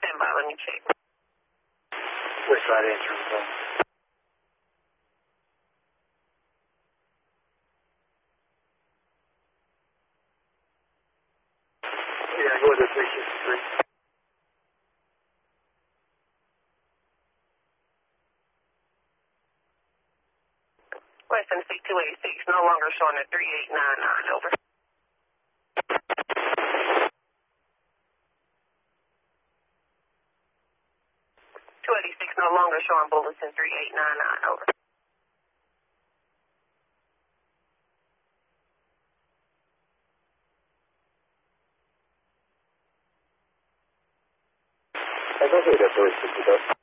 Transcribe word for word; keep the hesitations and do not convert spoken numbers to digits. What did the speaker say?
stand by. Let me check. West side answer the phone. Yeah, go to three sixty-three. Western C two eighty-six, no longer showing at three eight nine nine, over. two eighty-six, no longer showing bulletin three eight nine nine, over. I don't think that's always